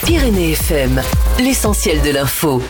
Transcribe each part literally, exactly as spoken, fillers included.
Pyrénées F M, l'essentiel de l'info.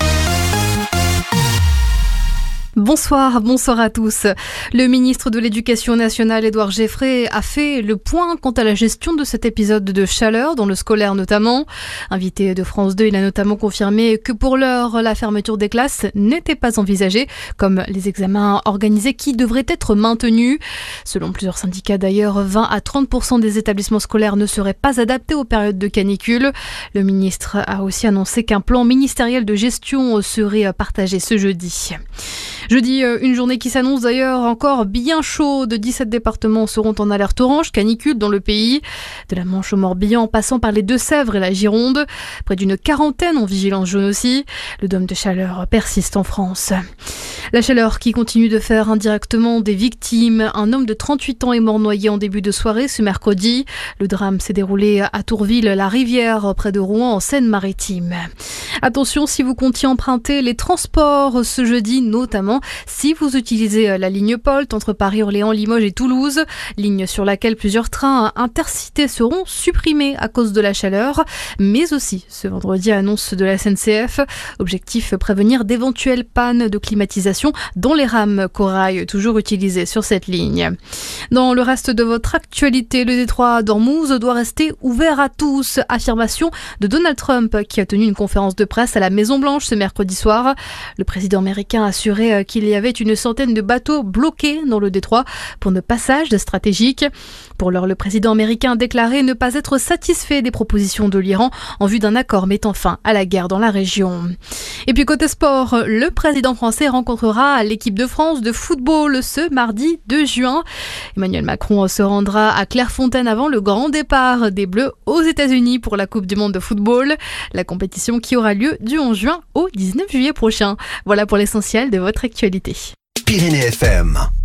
Bonsoir, bonsoir à tous. Le ministre de l'Éducation nationale, Édouard Geffray, a fait le point quant à la gestion de cet épisode de chaleur, dans le scolaire notamment. Invité de France deux, il a notamment confirmé que pour l'heure, la fermeture des classes n'était pas envisagée, comme les examens organisés qui devraient être maintenus. Selon plusieurs syndicats d'ailleurs, vingt à trente pour cent des établissements scolaires ne seraient pas adaptés aux périodes de canicule. Le ministre a aussi annoncé qu'un plan ministériel de gestion serait partagé ce jeudi. Jeudi, une journée qui s'annonce d'ailleurs encore bien chaude. dix-sept départements seront en alerte orange, canicule dans le pays. De la Manche au Morbihan, en passant par les Deux-Sèvres et la Gironde. Près d'une quarantaine en vigilance jaune aussi. Le dôme de chaleur persiste en France. La chaleur qui continue de faire indirectement des victimes. Un homme de trente-huit ans est mort noyé en début de soirée ce mercredi. Le drame s'est déroulé à Tourville-la-Rivière, près de Rouen, en Seine-Maritime. Attention, si vous comptiez emprunter les transports ce jeudi, notamment si vous utilisez la ligne Polt entre Paris, Orléans, Limoges et Toulouse, ligne sur laquelle plusieurs trains intercités seront supprimés à cause de la chaleur, mais aussi ce vendredi, annonce de la S N C F. Objectif, prévenir d'éventuelles pannes de climatisation dans les rames corail toujours utilisées sur cette ligne. Dans le reste de votre actualité, le détroit d'Ormuz doit rester ouvert à tous. Affirmation de Donald Trump qui a tenu une conférence de presse à la Maison-Blanche ce mercredi soir. Le président américain a assuré qu'il y avait une centaine de bateaux bloqués dans le détroit pour ne passage stratégique. Pour l'heure, le président américain a déclaré ne pas être satisfait des propositions de l'Iran en vue d'un accord mettant fin à la guerre dans la région. Et puis côté sport, le président français rencontrera l'équipe de France de football ce mardi deux juin. Emmanuel Macron se rendra à Clairefontaine avant le grand départ des Bleus aux États-Unis pour la Coupe du monde de football. La compétition qui aura lieu du onze juin au dix-neuf juillet prochain. Voilà pour l'essentiel de votre actualité. Pyrénées F M.